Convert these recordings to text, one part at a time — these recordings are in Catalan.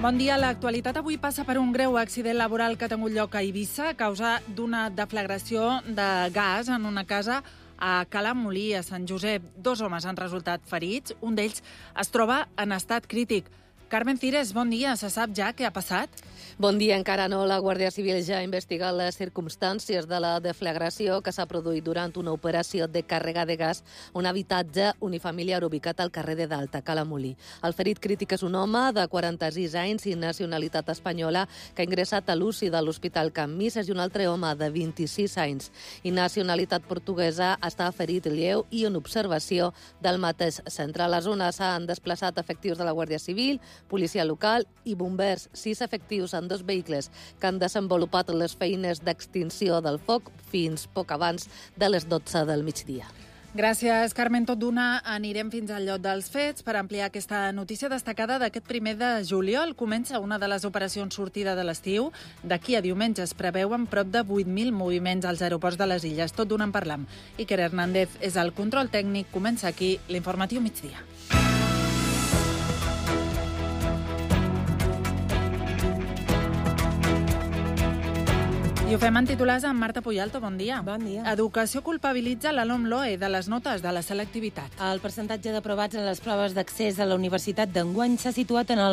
Bon dia. L'actualitat avui passa per un greu accident laboral que ha tingut lloc a Eivissa a causa d'una deflagració de gas en una casa a Cala Molí, a Sant Josep. 2 homes han resultat ferits. Un d'ells es troba en estat crític. Carmen Cires, bon dia. Se sap ja què ha passat? Bon dia, encara no. La Guàrdia Civil ja ha investigat les circumstàncies de la deflagració que s'ha produït durant una operació de càrrega de gas a un habitatge unifamiliar ubicat al carrer de Dalt, a Cala Molí. El ferit crític és un home de 46 anys i nacionalitat espanyola que ha ingressat a l'UCI de l'Hospital Can Misses, i un altre home de 26 anys i nacionalitat portuguesa està ferit lleu i en observació del mateix centre. A la zona s'han desplaçat efectius de la Guàrdia Civil, policia local i bombers. 6 efectius en 2 vehicles que han desenvolupat les feines d'extinció del foc fins poc abans de les 12 del migdia. Gràcies, Carmen. Tot d'una anirem fins al lloc dels fets per ampliar aquesta notícia destacada d'aquest 1 de juliol. Comença una de les operacions sortida de l'estiu. D'aquí a diumenge es preveuen prop de 8.000 moviments als aeroports de les Illes. Tot d'una en parlam. Iker Hernández és el control tècnic. Comença aquí l'informatiu migdia. I ho fem en titulars amb Marta Puyalto. Bon dia. Bon dia. Educació culpabilitza la LOMLOE de les notes de la selectivitat. El percentatge d'aprovats en les proves d'accés a la universitat d'enguany s'ha situat en el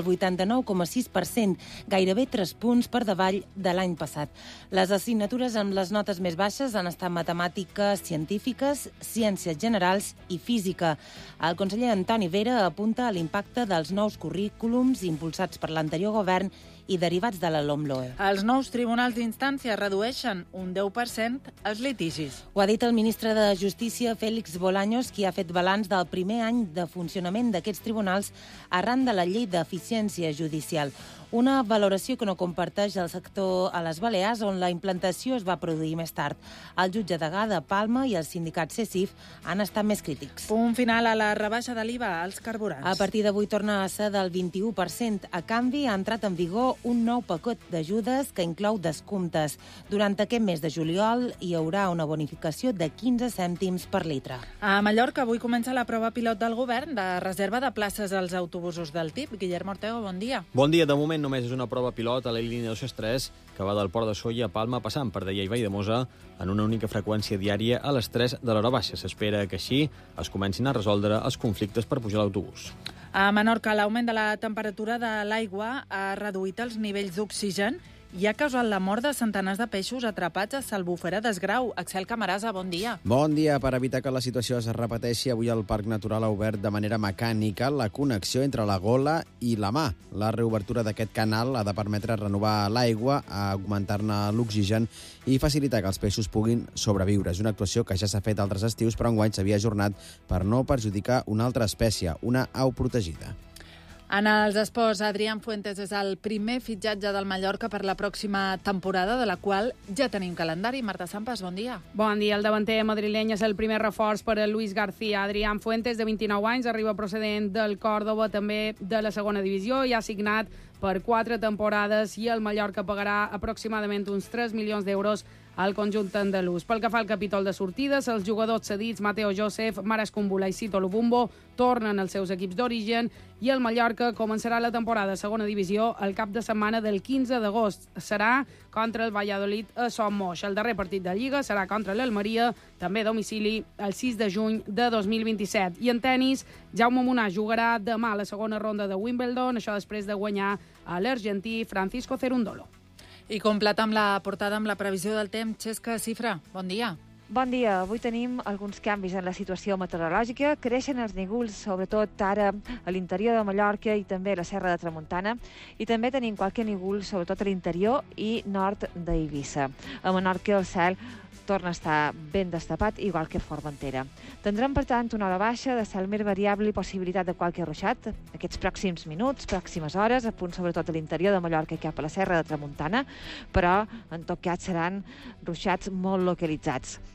89,6%, gairebé 3 punts per davall de l'any passat. Les assignatures amb les notes més baixes han estat matemàtiques, científiques, ciències generals i física. El conseller Antoni Vera apunta a l'impacte dels nous currículums impulsats per l'anterior govern i derivats de la LOMLOE. Els nous tribunals d'instància redueixen un 10% els litigis. Ho ha dit el ministre de Justícia, Félix Bolaños, qui ha fet balanç del primer any de funcionament d'aquests tribunals arran de la llei d'eficiència judicial. Una valoració que no comparteix el sector a les Balears, on la implantació es va produir més tard. El jutge degà de Palma i el sindicat CECIF han estat més crítics. Punt final a la rebaixa de l'IVA als carburants. A partir d'avui torna a ser del 21%. A canvi, ha entrat en vigor un nou paquet d'ajudes que inclou descomptes. Durant aquest mes de juliol hi haurà una bonificació de 15 cèntims per litre. A Mallorca avui comença la prova pilot del govern de reserva de places als autobusos del TIP. Guillermo Ortego, bon dia. Bon dia. De moment només és una prova pilot a la línia 263 que va del Port de Sóller a Palma passant per Deià i Valldemossa en una única freqüència diària a les 3 de l'hora baixa. S'espera que així es comencin a resoldre els conflictes per pujar l'autobús. A Menorca, l'augment de la temperatura de l'aigua ha reduït els nivells d'oxigen i ha causat la mort de centenars de peixos atrapats a S'Albufera d'Esgrau. Axel Camarasa, bon dia. Bon dia. Per evitar que la situació es repeteixi, avui el Parc Natural ha obert de manera mecànica la connexió entre la Gola i la Mà. La reobertura d'aquest canal ha de permetre renovar l'aigua, augmentar-ne l'oxigen i facilitar que els peixos puguin sobreviure. És una actuació que ja s'ha fet altres estius, però enguany s'havia ajornat per no perjudicar una altra espècie, una au protegida. En els esports, Adrián Fuentes és el primer fitxatge del Mallorca per la pròxima temporada, de la qual ja tenim calendari. Marta Sampas, bon dia. Bon dia. El davanter madrileny és el primer reforç per a Luis García. Adrián Fuentes, de 29 anys, arriba procedent del Córdoba, també de la segona divisió, i ha signat per 4 temporades i el Mallorca pagarà aproximadament uns 3 milions d'euros al conjunt andalús. Pel que fa al capítol de sortides, els jugadors cedits Mateo Joseph, Maras Kumbula i Sito Lubumbo tornen als seus equips d'origen i el Mallorca començarà la temporada a segona divisió el cap de setmana del 15 d'agost. Serà contra el Valladolid a Son Moix. El darrer partit de Lliga serà contra l'Almeria, també a domicili, el 6 de juny de 2027. I en tennis, Jaume Munar jugarà demà la segona ronda de Wimbledon, això després de guanyar a l'argentí Francisco Cerundolo. I completa amb la portada amb la previsió del temps. Xesca Cifra, bon dia. Bon dia. Avui tenim alguns canvis en la situació meteorològica. Creixen els nígols, sobretot ara a l'interior de Mallorca i també a la Serra de Tramuntana. I també tenim qualque nígol, sobretot a l'interior i nord d'Eivissa. A Menorca el cel torna a estar ben destapat, igual que Formentera. Tindrem, per tant, una hora baixa de cel més variable i possibilitat de qualque ruixat aquests pròxims minuts, pròximes hores, a punt sobretot a l'interior de Mallorca i cap a la Serra de Tramuntana, però en tot cas seran ruixats molt localitzats.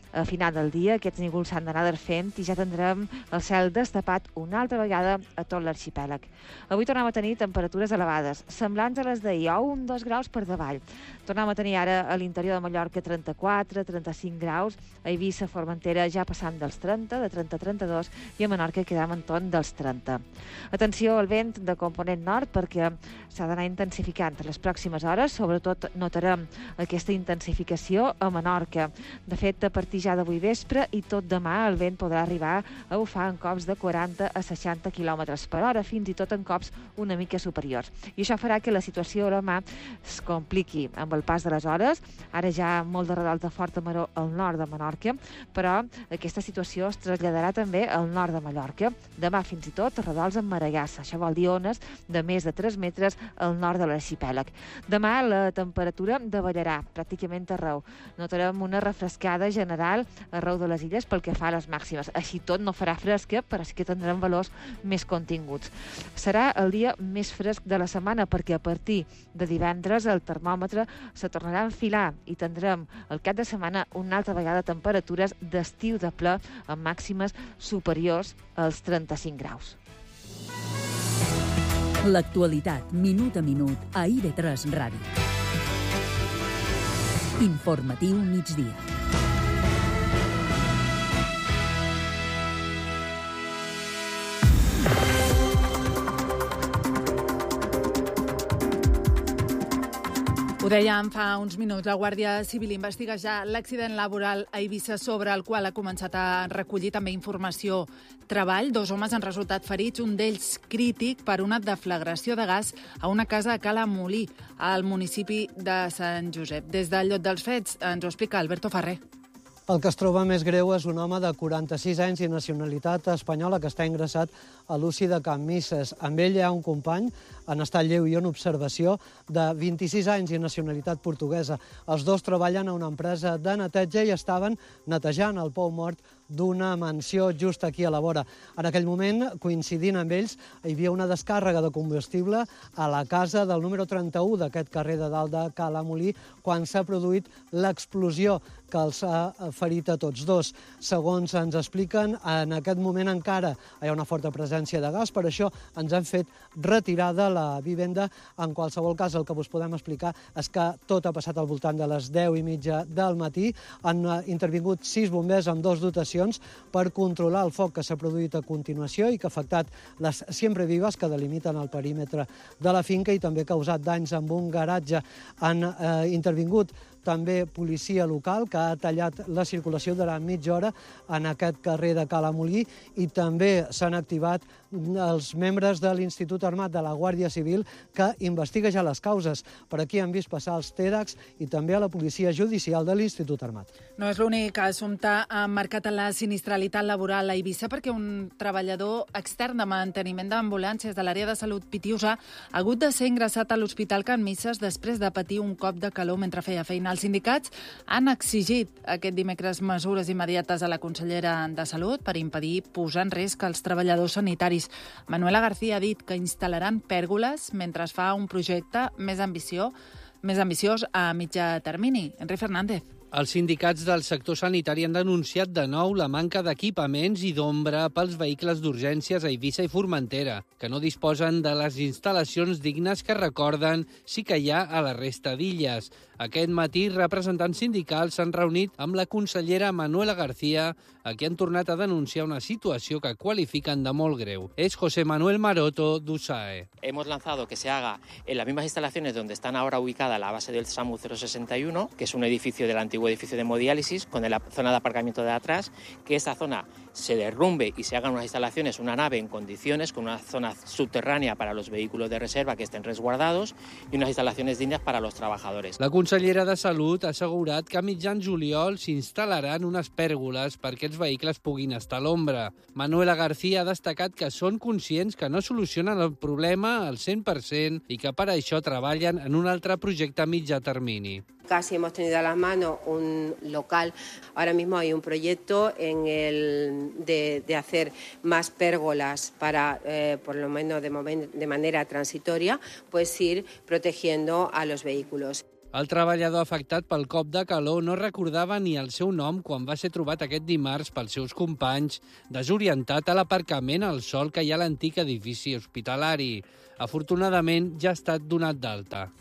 A final del dia aquests nígols s'han d'anar desfent i ja tindrem el cel destapat una altra vegada a tot l'arxipèlag. Avui tornem a tenir temperatures elevades, semblants a les d'ahir, o 1-2 graus per davall. Tornem a tenir ara a l'interior de Mallorca 34-35 graus, a Eivissa, Formentera ja passant dels 30, de 30-32, i a Menorca quedam en torn dels 30. Atenció al vent de component nord perquè s'ha d'anar intensificant les pròximes hores, sobretot notarem aquesta intensificació a Menorca. De fet, a partir ja d'avui vespre i tot demà el vent podrà arribar a bufar en cops de 40 a 60 km per hora, fins i tot en cops una mica superiors. I això farà que la situació a la mà es compliqui amb el pas de les hores. Ara ja molt de redals de forta maror al nord de Menorca, però aquesta situació es traslladarà també al nord de Mallorca. Demà fins i tot redals amb maregassa, això vol dir ones de més de 3 metres al nord de l'arxipèlag. Demà la temperatura davallarà pràcticament arreu. Notarem una refrescada general arreu de les illes pel que fa a les màximes. Així tot no farà fresca, però sí que tindrem valors més continguts. Serà el dia més fresc de la setmana perquè a partir de divendres el termòmetre se tornarà a enfilar i tindrem el cap de setmana una altra vegada temperatures d'estiu de ple amb màximes superiors als 35 graus. L'actualitat, minut a minut, a IB3 Ràdio. Informatiu migdia. Ho dèiem fa uns minuts, la Guàrdia Civil investiga ja l'accident laboral a Eivissa sobre el qual ha començat a recollir també informació treball. 2 homes han resultat ferits, un d'ells crític per una deflagració de gas a una casa a Cala Molí, al municipi de Sant Josep. Des del lloc dels fets ens ho explica Alberto Ferrer. El que es troba més greu és un home de 46 anys i nacionalitat espanyola que està ingressat a l'UCI de Can Misses. Amb ell hi ha un company en estat lleu i en observació de 26 anys i nacionalitat portuguesa. Els dos treballen a una empresa de neteja i estaven netejant el pou mort d'una mansió just aquí a la vora. En aquell moment, coincidint amb ells, hi havia una descàrrega de combustible a la casa del número 31 d'aquest carrer de dalt de Cala Molí quan s'ha produït l'explosió que els ha ferit a tots dos. Segons ens expliquen, en aquest moment encara hi ha una forta presència de gas, per això ens han fet retirar de la vivenda. En qualsevol cas, el que us podem explicar és que tot ha passat al voltant de les 10:30 del matí. Han intervingut 6 bombers amb 2 dotacions per controlar el foc que s'ha produït a continuació i que ha afectat les siempre vives que delimiten el perímetre de la finca i també ha causat danys amb un garatge. Han intervingut també policia local, que ha tallat la circulació durant mitja hora en aquest carrer de Cala Molí, i també s'han activat els membres de l'Institut Armat de la Guàrdia Civil, que investiga ja les causes. Per aquí han vist passar els TEDx i també a la policia judicial de l'Institut Armat. No és l'únic assumpte marcat a la sinistralitat laboral a Eivissa, perquè un treballador extern de manteniment d'ambulàncies de l'àrea de salut Pitiusa ha hagut de ser ingressat a l'Hospital Can Misses després de patir un cop de calor mentre feia feina. Els sindicats han exigit aquest dimecres mesures immediates a la consellera de Salut per impedir posar en risc els treballadors sanitaris. Manuela García ha dit que instal·laran pèrgoles mentre es fa un projecte més ambiciós a mitjà termini. Enric Fernández. Els sindicats del sector sanitari han denunciat de nou la manca d'equipaments i d'ombra pels vehicles d'urgències a Eivissa i Formentera, que no disposen de les instal·lacions dignes que recorden sí que hi ha a la resta d'illes. Aquest matí, representants sindicals s'han reunit amb la consellera Manuela García, a qui han tornat a denunciar una situació que qualifiquen de molt greu. És José Manuel Maroto, d'USAE. Hemos lanzado que se haga en las mismas instalaciones donde están ahora ubicada la base del SAMU 061, que es un edificio del antiguo edificio de hemodiálisis, con la zona de aparcamiento de atrás, que esa zona se derrumbe y se hagan unas instalaciones, una nave en condiciones, con una zona subterránea para los vehículos de reserva que estén resguardados y unas instalaciones dignas para los trabajadores. La consellera de Salut ha assegurat que a mitjan juliol s'instal·laran unes pèrgoles perquè els vehicles puguin estar a l'ombra. Manuela García ha destacat que són conscients que no solucionen el problema al 100% i que per això treballen en un altre projecte a mitjà termini. Casi hemos tenido a las manos un local. Ahora mismo hay un proyecto de hacer más pérgolas para, por lo menos de manera transitoria, pues ir protegiendo a los vehículos. El treballador afectat pel cop de calor no recordava ni el seu nom quan va ser trobat aquest dimarts pels seus companys, desorientat a l'aparcament al sol que hi ha a l'antic edifici hospitalari. Afortunadament, ja ha estat donat d'alta.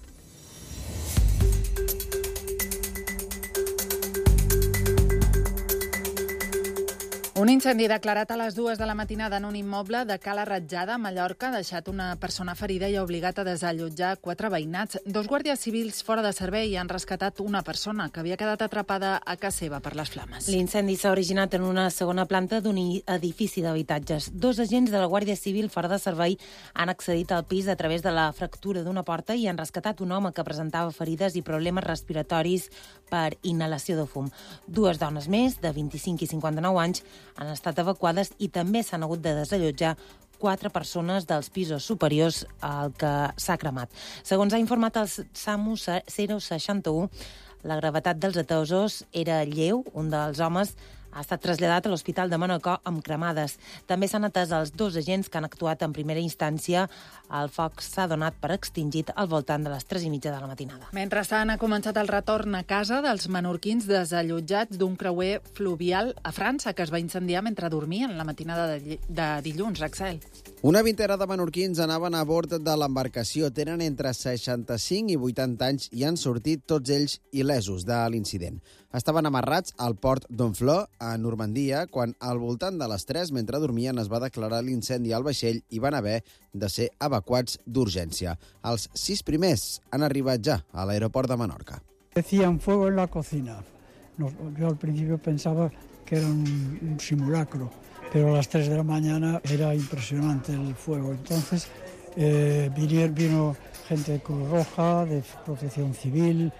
Un incendi declarat a les 2 de la matinada en un immoble de Cala Ratjada, a Mallorca, ha deixat una persona ferida i ha obligat a desallotjar 4 veïnats. 2 guàrdies civils fora de servei han rescatat una persona que havia quedat atrapada a casa seva per les flames. L'incendi s'ha originat en una segona planta d'un edifici d'habitatges. 2 agents de la Guàrdia Civil fora de servei han accedit al pis a través de la fractura d'una porta i han rescatat un home que presentava ferides i problemes respiratoris per inhalació de fum. 2 dones més, de 25 i 59 anys, han estat evacuades i també s'han hagut de desallotjar 4 persones dels pisos superiors al que s'ha cremat. Segons ha informat el SAMU 061, la gravetat dels atesos era lleu. Un dels homes ha estat traslladat a l'Hospital de Manacor amb cremades. També s'han atès els 2 agents que han actuat en primera instància. El foc s'ha donat per extingit al voltant de les 3:30 de la matinada. Mentrestant, ha començat el retorn a casa dels menorquins desallotjats d'un creuer fluvial a França que es va incendiar mentre dormien la matinada de dilluns, Axel. Una vintena de menorquins anaven a bord de l'embarcació. Tenen entre 65 i 80 anys i han sortit tots ells il·lesos de l'incident. Estaven amarrats al port d'Honfleur, a Normandia, quan al voltant de les 3, mentre dormien, es va declarar l'incendi al vaixell i van haver de ser evacuats d'urgència. Els 6 primers han arribat ja a l'aeroport de Menorca. Decían fuego en la cocina. Yo al principio pensaba que era un simulacro, pero a las 3 de la mañana era impresionante el fuego. Entonces vino gente de Cruz Roja, de Protección Civil,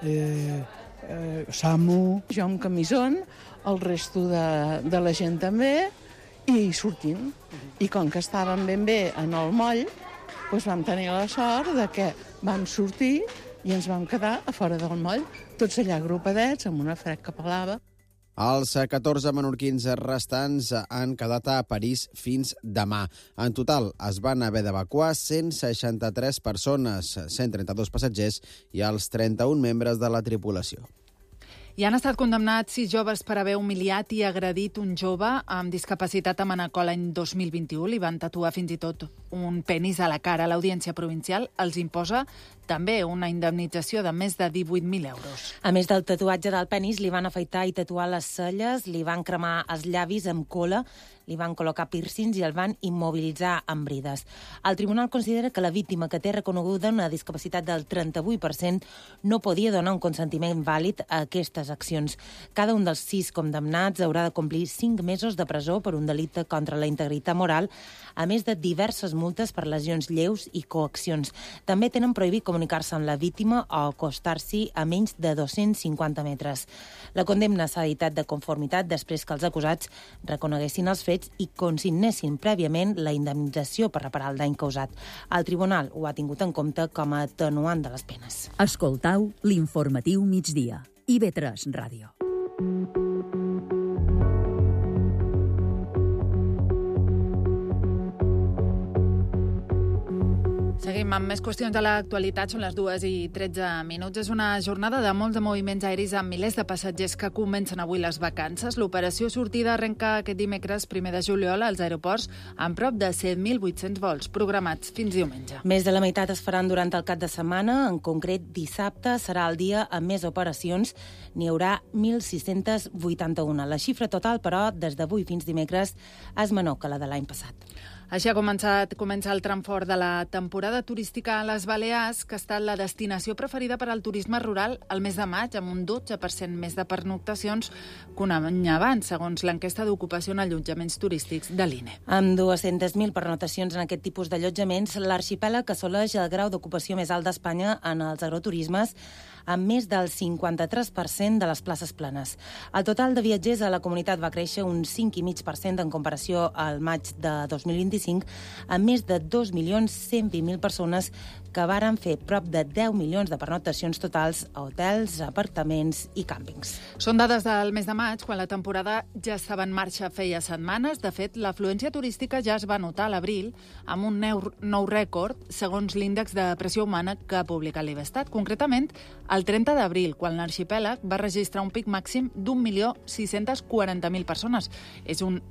SAMU. Jo amb camisón, el resto de la gent també, i sortint. I com que estàvem ben bé en el moll, doncs vam tenir la sort de que vam sortir i ens vam quedar a fora del moll, tots allà agrupadets, amb una fred que pelava. Els 14 menorquins restants han quedat a París fins demà. En total, es van haver d'evacuar 163 persones, 132 passatgers i els 31 membres de la tripulació. I han estat condemnats 6 joves per haver humiliat i agredit un jove amb discapacitat a Manacor l'any 2021. Li van tatuar fins i tot un penis a la cara. L'Audiència Provincial els imposa també una indemnització de més de 18.000 euros. A més del tatuatge del penis, li van afaitar i tatuar les celles, li van cremar els llavis amb cola, li van col·locar pírcings i el van immobilitzar amb brides. El tribunal considera que la víctima, que té reconeguda una discapacitat del 38%, no podia donar un consentiment vàlid a aquestes accions. Cada un dels 6 condemnats haurà de complir 5 mesos de presó per un delicte contra la integritat moral, a més de diverses multes per lesions lleus i coaccions. També tenen prohibit comunicar-se amb la víctima o acostar-s'hi a menys de 250 metres. La condemna s'ha editat de conformitat després que els acusats reconeguessin els fets i consignessin prèviament la indemnització per reparar el dany causat. El tribunal ho ha tingut en compte com a atenuant de les penes. Escoltau l'informatiu migdia. IB3 Ràdio. Seguim amb més qüestions de l'actualitat. Són les 2:13. És una jornada de molts de moviments aeris amb milers de passatgers que comencen avui les vacances. L'operació sortida arrenca aquest dimecres 1 de juliol als aeroports amb prop de 7.800 vols programats fins diumenge. Més de la meitat es faran durant el cap de setmana. En concret, dissabte serà el dia amb més operacions. N'hi haurà 1.681. La xifra total, però, des d'avui fins dimecres és menor que la de l'any passat. Així comença el tram fort de la temporada turística a les Balears, que ha estat la destinació preferida per al turisme rural al mes de maig, amb un 12% més de pernoctacions que un any abans, segons l'enquesta d'ocupació en allotjaments turístics de l'INE. Amb 200.000 pernoctacions en aquest tipus d'allotjaments, l'arxipèlag assoleix el grau d'ocupació més alt d'Espanya en els agroturismes, amb més del 53% de les places plenes. El total de viatgers a la comunitat va créixer un 5,5% en comparació al maig de 2025, amb més de 2.120.000 persones que varen fer prop de 10 milions de pernoctacions totals a hotels, apartaments i càmpings. Són dades del mes de maig, quan la temporada ja estava en marxa feia setmanes. De fet, l'afluència turística ja es va notar a l'abril amb un nou rècord, segons l'índex de pressió humana que ha publicat l'Ivestat. Concretament, el el 30 d'abril, quan l'arxipèlag va registrar un pic màxim d'1.640.000 persones. És un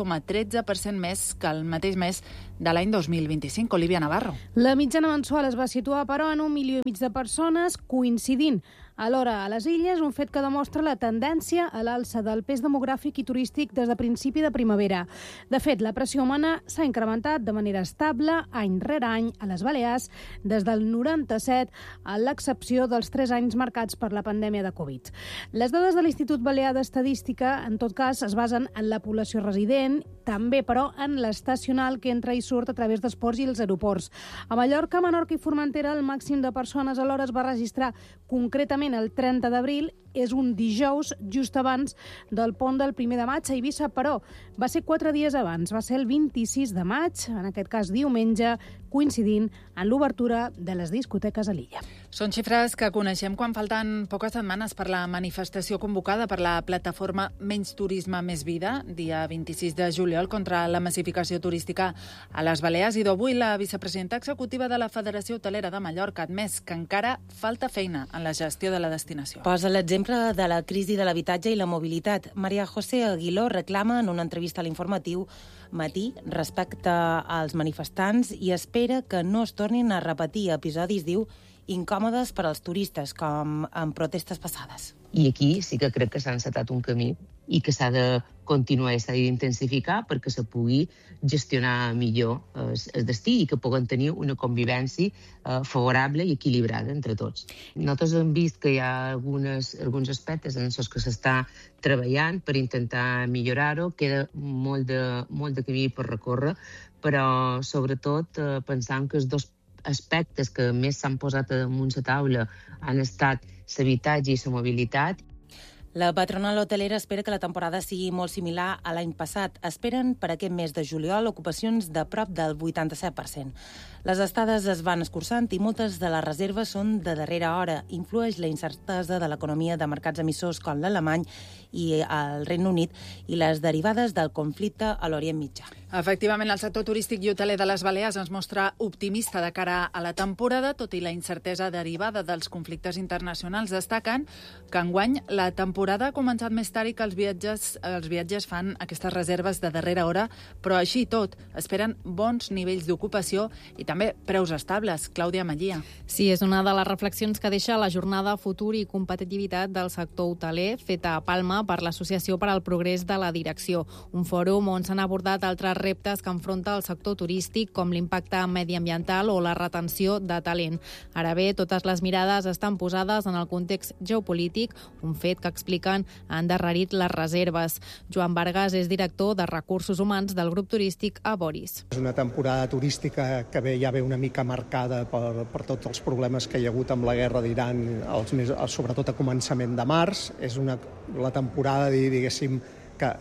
0,13% més que el mateix mes de l'any 2025. Olivia Navarro. La mitjana mensual es va situar, però, en 1,5 milió de persones, coincidint alhora a les illes, un fet que demostra la tendència a l'alça del pes demogràfic i turístic des de principi de primavera. De fet, la pressió humana s'ha incrementat de manera estable any rere any a les Balears des del 97, a l'excepció dels 3 anys marcats per la pandèmia de Covid. Les dades de l'Institut Balear d'Estadística, en tot cas, es basen en la població resident, també, però, en l'estacional que entra i surt a través dels ports i els aeroports. A Mallorca, Menorca i Formentera, el màxim de persones alhora es va registrar concretament el 30 d'abril, és un dijous, just abans del pont del 1 de maig. A Eivissa, però, va ser 4 dies abans, va ser el 26 de maig, en aquest cas diumenge, coincidint en l'obertura de les discoteques a l'illa. Són xifres que coneixem quan falten poques setmanes per la manifestació convocada per la plataforma Menys Turisme, Més Vida, dia 26 de juliol, contra la massificació turística a les Balears. I d'avui la vicepresidenta executiva de la Federació Hotelera de Mallorca ha admès que encara falta feina en la gestió de la destinació. Posa l'exemple de la crisi de l'habitatge i la mobilitat. Maria José Aguiló reclama en una entrevista a l'informatiu Matí respecte als manifestants i espera que no es tornin a repetir episodis, diu, incòmodes per als turistes, com en protestes passades. I aquí sí que crec que s'ha encetat un camí i que s'ha de continuar i s'ha d'intensificar perquè se pugui gestionar millor el destí i que puguem tenir una convivència favorable i equilibrada entre tots. Nosaltres hem vist que hi ha alguns aspectes en els que s'està treballant per intentar millorar-ho. Queda molt de camí per recórrer, però sobretot pensant que els dos aspectes que més s'han posat damunt la taula han estat l'habitatge i la mobilitat. La patronal hotelera espera que la temporada sigui molt similar a l'any passat. Esperen per aquest mes de juliol ocupacions de prop del 87%. Les estades es van escurçant i moltes de les reserves són de darrera hora. Influeix la incertesa de l'economia de mercats emissors com l'alemany i el Regne Unit i les derivades del conflicte a l'Orient Mitjà. Efectivament, el sector turístic i hoteler de les Balears ens mostra optimista de cara a la temporada, tot i la incertesa derivada dels conflictes internacionals. Destaquen que enguany la temporada ha començat més tard i que els viatgers fan aquestes reserves de darrera hora, però així i tot esperen bons nivells d'ocupació i també preus estables. Clàudia Mallia. Sí, és una de les reflexions que deixa la jornada Futur i Competitivitat del sector hoteler, feta a Palma per l'Associació per al Progrés de la Direcció, un fòrum on s'han abordat altres reptes que enfronta el sector turístic, com l'impacte mediambiental o la retenció de talent. Ara bé, totes les mirades estan posades en el context geopolític, un fet que expliquen ha endarrerit les reserves. Joan Vargas és director de Recursos Humans del grup turístic Aboris. És una temporada turística que ja ve una mica marcada per tots els problemes que hi ha hagut amb la guerra d'Iran, sobretot a començament de març. És la temporada, diguéssim, que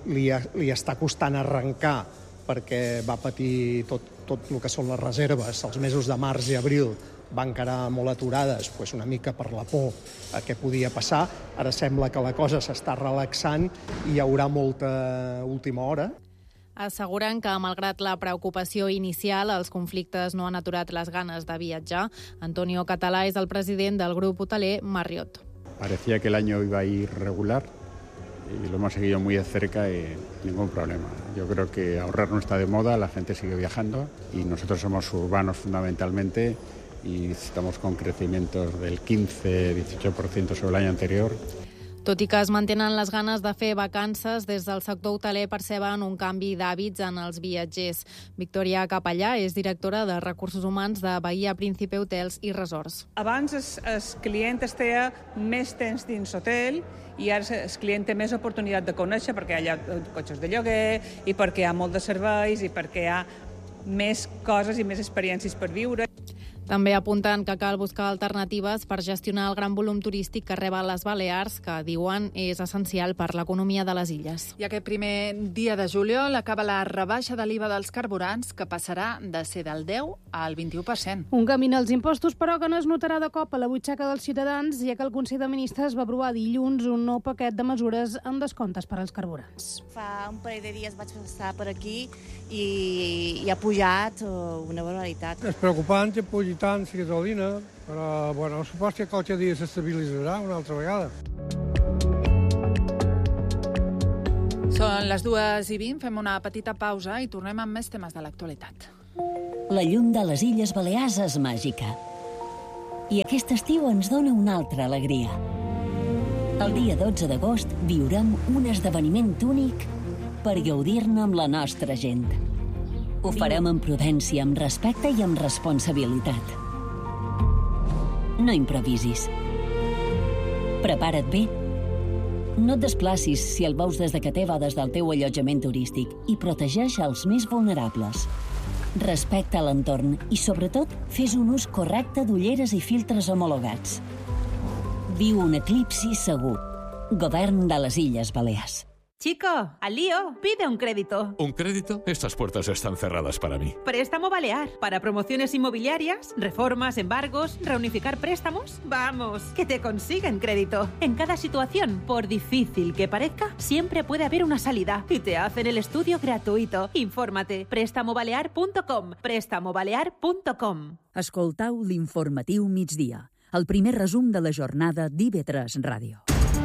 li està costant arrencar perquè va patir tot el que són les reserves. Els mesos de març i abril van quedar molt aturades, una mica per la por a què podia passar. Ara sembla que la cosa s'està relaxant i hi haurà molta última hora. Asseguren que, malgrat la preocupació inicial, els conflictes no han aturat les ganes de viatjar. Antonio Català és el president del grup hoteler Marriott. Parecía que el año iba a ir regular y lo hemos seguido muy de cerca y ningún problema. Yo creo que ahorrar no está de moda, la gente sigue viajando y nosotros somos urbanos fundamentalmente y estamos con crecimientos del 15-18% sobre el año anterior. Tot i que es mantenen les ganes de fer vacances, des del sector hoteler perceben un canvi d'hàbits en els viatgers. Victòria Capellà és directora de Recursos Humans de Bahia Príncipe Hotels i Resorts. Abans el client estia més temps dins l'hotel i ara el client té més oportunitat de conèixer perquè hi ha cotxes de lloguer i perquè hi ha molt de serveis i perquè hi ha més coses i més experiències per viure. També apunten que cal buscar alternatives per gestionar el gran volum turístic que reben les Balears, que diuen és essencial per l'economia de les illes. I aquest primer dia de juliol acaba la rebaixa de l'IVA dels carburants, que passarà de ser del 10 al 21%. Un camí als impostos, però, que no es notarà de cop a la butxaca dels ciutadans, ja que el Consell de Ministres va aprovar dilluns un nou paquet de mesures amb descomptes per als carburants. Fa un parell de dies vaig passar per aquí i ha pujat una barbaritat. És preocupant que pugi tant la gasolina, però bueno, supos que qualque dia s'estabilitzarà una altra vegada. Són les 2:20, fem una petita pausa i tornem amb més temes de l'actualitat. La llum de les Illes Balears és màgica. I aquest estiu ens dona una altra alegria. El dia 12 d'agost viurem un esdeveniment únic per gaudir-ne amb la nostra gent. Ho farem amb prudència, amb respecte i amb responsabilitat. No improvisis. Prepara't bé. No et desplacis si el veus des de que teva o des del teu allotjament turístic i protegeix els més vulnerables. Respecta l'entorn i, sobretot, fes un ús correcte d'ulleres i filtres homologats. Viu un eclipsi segur. Govern de les Illes Balears. Chico, al lío, pide un crédito. ¿Un crédito? Estas puertas están cerradas para mí. Préstamo Balear. Para promociones inmobiliarias, reformas, embargos, reunificar préstamos. Vamos, que te consiguen crédito. En cada situación, por difícil que parezca, siempre puede haber una salida. Y te hacen el estudio gratuito. Infórmate. Prestamobalear.com. Prestamobalear.com. Escoltau l'informatiu migdia, el primer resum de la jornada d'IV3 Ràdio.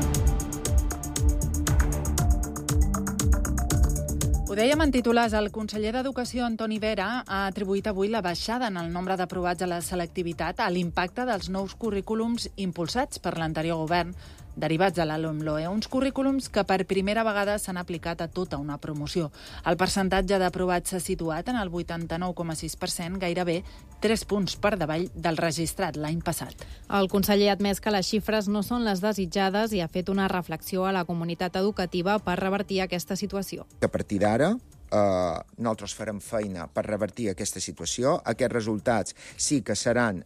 Ho dèiem en titulars, el conseller d'Educació, Antoni Vera, ha atribuït avui la baixada en el nombre d'aprovats a la selectivitat a l'impacte dels nous currículums impulsats per l'anterior govern, derivats de la LOMLOE, uns currículums que per primera vegada s'han aplicat a tota una promoció. El percentatge d'aprovats s'ha situat en el 89,6%, gairebé 3 punts per davall del registrat l'any passat. El conseller ha admès que les xifres no són les desitjades i ha fet una reflexió a la comunitat educativa per revertir aquesta situació. A partir d'ara, nosaltres farem feina per revertir aquesta situació. Aquests resultats sí que seran,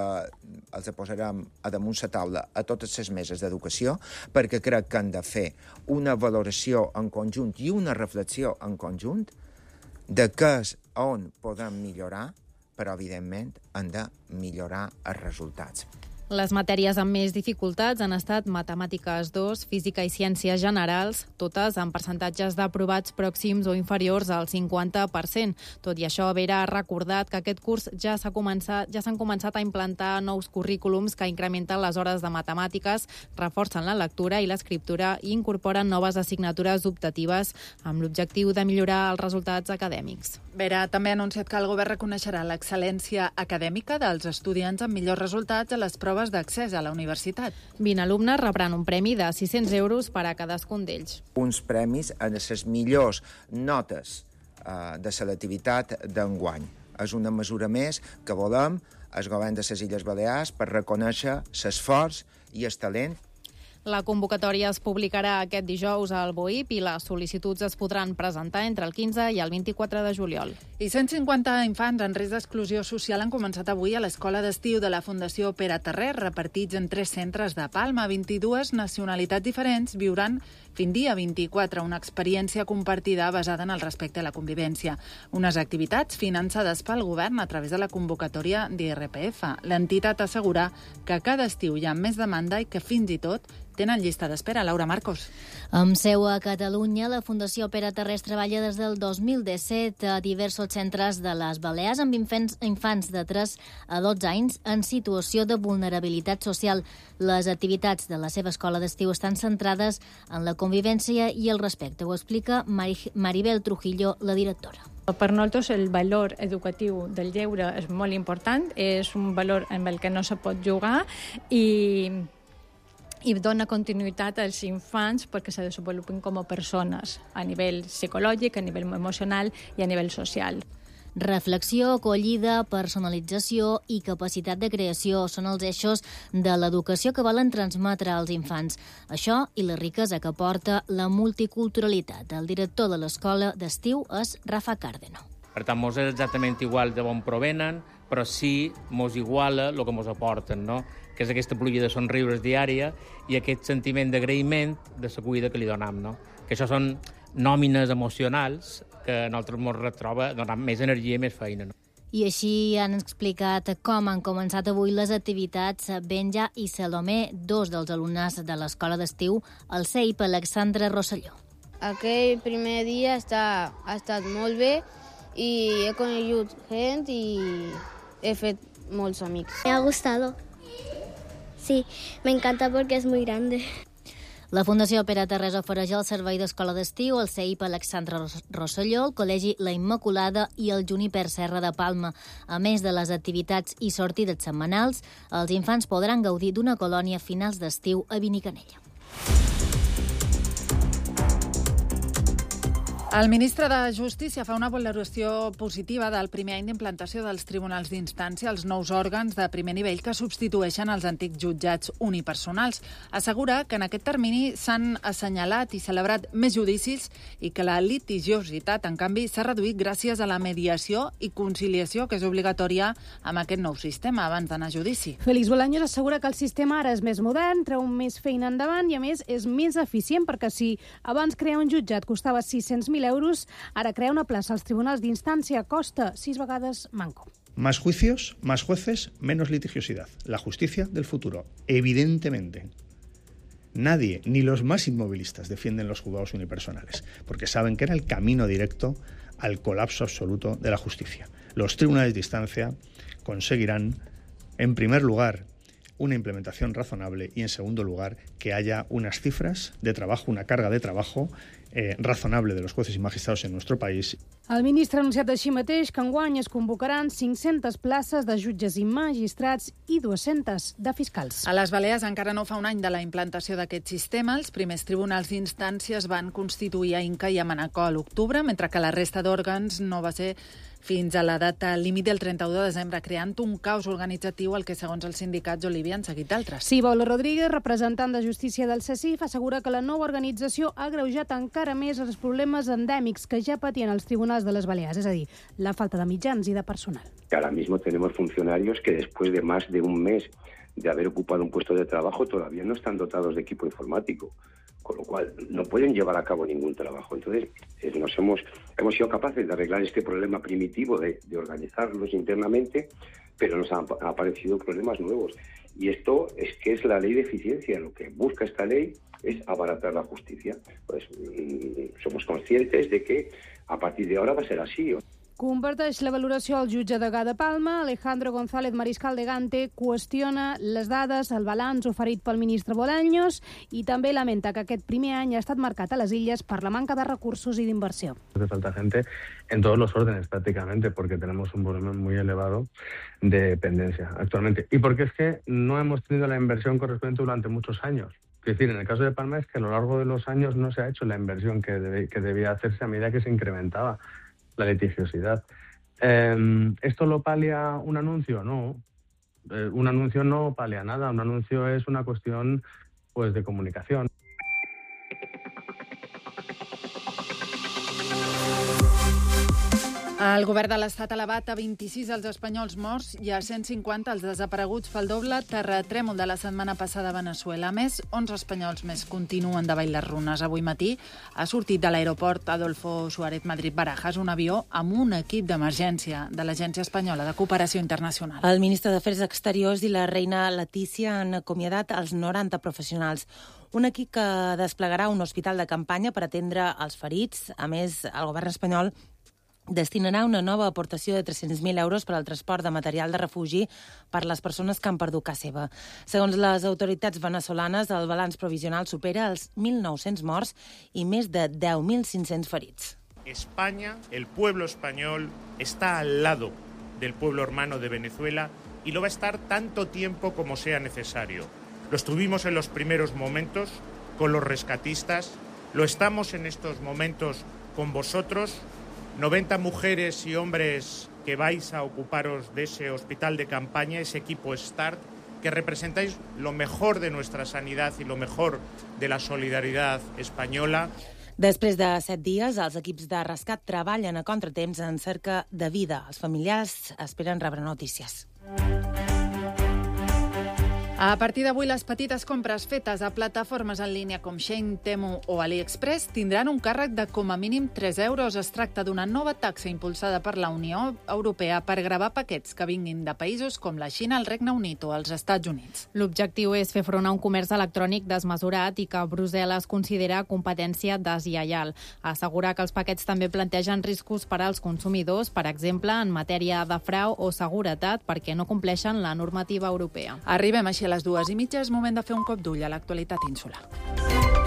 els posarem a damunt la taula a totes les meses d'educació, perquè crec que han de fer una valoració en conjunt i una reflexió en conjunt de què és on podem millorar, però evidentment han de millorar els resultats. Les matèries amb més dificultats han estat Matemàtiques 2, Física i Ciències Generals, totes amb percentatges d'aprovats pròxims o inferiors al 50%. Tot i això, Vera ha recordat que aquest curs ja s'han començat a implantar nous currículums que incrementen les hores de matemàtiques, reforcen la lectura i l'escriptura i incorporen noves assignatures optatives amb l'objectiu de millorar els resultats acadèmics. Vera també ha anunciat que el govern reconeixerà l'excel·lència acadèmica dels estudiants amb millors resultats a les proves d'accés a la universitat. 20 alumnes rebran un premi de 600 euros per a cadascun d'ells. Uns premis a les millors notes de selectivitat d'enguany. És una mesura més que volem el govern de les Illes Balears per reconèixer l'esforç i el talent. La convocatòria es publicarà aquest dijous al BOIP i les sol·licituds es podran presentar entre el 15 i el 24 de juliol. I 150 infants en risc d'exclusió social han començat avui a l'escola d'estiu de la Fundació Pere Terrés, repartits en 3 centres de Palma. 22 nacionalitats diferents viuran fins dia 24 una experiència compartida basada en el respecte a la convivència. Unes activitats finançades pel govern a través de la convocatòria d'IRPF. L'entitat assegura que cada estiu hi ha més demanda i que fins i tot tenen llista d'espera. Laura Marcos. Amb seu a Catalunya, la Fundació Pere Terrés treballa des del 2017 a diversos centres de les Balears amb infants de 3 a 12 anys en situació de vulnerabilitat social. Les activitats de la seva escola d'estiu estan centrades en la convivència i el respecte. Ho explica Maribel Trujillo, la directora. Per nosaltres el valor educatiu del lleure és molt important, és un valor amb el que no se pot jugar i dona continuïtat als infants perquè se desenvolupin com a persones a nivell psicològic, a nivell emocional i a nivell social. Reflexió, acollida, personalització i capacitat de creació són els eixos de l'educació que volen transmetre als infants. Això i la riquesa que porta la multiculturalitat. El director de l'escola d'estiu és Rafa Càrdeno. Per tant, mos és exactament igual d'on provenen, però sí mos iguala el que mos aporten, no? Que és aquesta pluja de somriures diària i aquest sentiment d'agraïment de la cuida que li donem, no? Que això són nòmines emocionals que a nosaltres ens retroba donant més energia i més feina, no? I així han explicat com han començat avui les activitats Benja i Salomé, 2 dels alumnes de l'escola d'estiu, el CEIP Alexandre Rosselló. Aquell primer dia ha estat molt bé i he conegut gent i he fet muchos amigos. Me ha gustado. Sí, me encanta porque es muy grande. La Fundació Pere Tarrés ofereix el servei d'escola d'estiu, el CEIP Alexandre Rosselló, el Col·legi La Immaculada i el Juniper Serra de Palma. A més de les activitats i sortides setmanals, els infants podran gaudir d'una colònia a finals d'estiu a Benicanella. El ministre de Justícia fa una valoració positiva del primer any d'implantació dels tribunals d'instància, els nous òrgans de primer nivell que substitueixen els antics jutjats unipersonals. Assegura que en aquest termini s'han assenyalat i celebrat més judicis i que la litigiositat, en canvi, s'ha reduït gràcies a la mediació i conciliació, que és obligatòria amb aquest nou sistema abans d'anar a judici. Félix Bolaños assegura que el sistema ara és més modern, treu més feina endavant i, a més, és més eficient, perquè si abans crear un jutjat costava 600.000 euros, ara crear una plaça als tribunals d'instància costa 6 vegades manco. Más juicios, más jueces, menos litigiosidad. La justicia del futuro. Evidentemente, nadie, ni los más inmovilistas, defienden los juzgados unipersonales, porque saben que era el camino directo al colapso absoluto de la justicia. Los tribunales de instancia conseguirán, en primer lugar, una implementación razonable y, en segundo lugar, que haya unas cifras de trabajo, una carga de trabajo razonable de los jueces y magistrados en nuestro país. El ministre ha anunciat així mateix que enguany es convocaran 500 places de jutges i magistrats i 200 de fiscals. A les Balears encara no fa un any de la implantació d'aquest sistema. Els primers tribunals d'instància es van constituir a Inca i a Manacor a l'octubre, mentre que la resta d'òrgans no va ser fins a la data límit del 31 de desembre, creant un caos organitzatiu al que, segons els sindicats, Olivia, han seguit altres. Sí, Paula Rodríguez, representant de Justícia del CECIF, assegura que la nova organització ha agreujat encara més els problemes endèmics que ja patien els tribunals de les Balears, és a dir, la falta de mitjans i de personal. Ahora mismo tenemos funcionarios que después de más de un mes de haber ocupado un puesto de trabajo todavía no están dotados de equipo informático, con lo cual no pueden llevar a cabo ningún trabajo. Entonces, hemos sido capaces de arreglar este problema primitivo de organizarlos internamente, pero nos han aparecido problemas nuevos. Y esto es que es la ley de eficiencia. Lo que busca esta ley es abaratar la justicia. Pues somos conscientes de que a partir de ahora va a ser así. Comparteix la valoració al jutge degà de Palma. Alejandro González Mariscal de Gante qüestiona les dades, el balanç oferit pel ministre Bolaños i també lamenta que aquest primer any ha estat marcat a les Illes per la manca de recursos i d'inversió. Hace falta gente en todos los órdenes prácticamente porque tenemos un volumen muy elevado de dependencia actualmente y porque es que no hemos tenido la inversión correspondiente durante muchos años. Es decir, en el caso de Palma es que a lo largo de los años no se ha hecho la inversión que debía hacerse a medida que se incrementaba la litigiosidad. ¿Esto lo palia un anuncio? No. Un anuncio no palia nada. Un anuncio es una cuestión pues, de comunicación. El govern de l'Estat ha elevat a 26 els espanyols morts i a 150 els desapareguts pel doble terratrèmol de la setmana passada a Venezuela. A més, 11 espanyols més continuen davall les runes. Avui matí ha sortit de l'aeroport Adolfo Suárez Madrid-Barajas un avió amb un equip d'emergència de l'Agència Espanyola de Cooperació Internacional. El ministre d'Afers Exteriors i la reina Letícia han acomiadat els 90 professionals. Un equip que desplegarà un hospital de campanya per atendre els ferits. A més, el govern espanyol destinarà una nova aportació de 300.000 euros per al transport de material de refugi per les persones que han perdut casa seva. Segons les autoritats venezolanes, el balanç provisional supera els 1.900 morts i més de 10.500 ferits. España, el pueblo español, está al lado del pueblo hermano de Venezuela y lo va a estar tanto tiempo como sea necesario. Lo estuvimos en los primeros momentos con los rescatistas, lo estamos en estos momentos con vosotros, 90 mujeres y hombres que vais a ocuparos de ese hospital de campaña, ese equipo START, que representáis lo mejor de nuestra sanidad y lo mejor de la solidaridad española. Després de 7 dies, els equips de rescat treballen a contratemps en cerca de vida. Els familiars esperen rebre notícies. A partir d'avui, les petites compres fetes a plataformes en línia com Shein, Temu o AliExpress tindran un càrrec de com a mínim 3 euros. Es tracta d'una nova taxa impulsada per la Unió Europea per gravar paquets que vinguin de països com la Xina, el Regne Unit o els Estats Units. L'objectiu és fer front a un comerç electrònic desmesurat i que Brussel·les considera competència deslleial. Assegurar que els paquets també plantegen riscos per als consumidors, per exemple, en matèria de frau o seguretat, perquè no compleixen la normativa europea. Arribem així a les 2:30, és moment de fer un cop d'ull a l'actualitat insular.